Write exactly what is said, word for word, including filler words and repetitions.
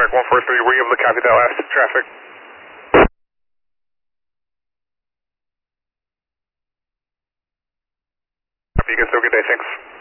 America one four three, were you able to copy that last traffic? Copy, you guys have a good day, thanks.